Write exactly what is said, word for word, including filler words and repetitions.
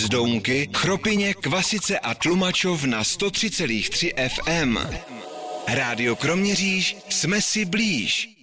Berounky, Chropyně, Kvasice a Tlumačov na sto tři celá tři F M. Rádio Kroměříž, jsme si blíž.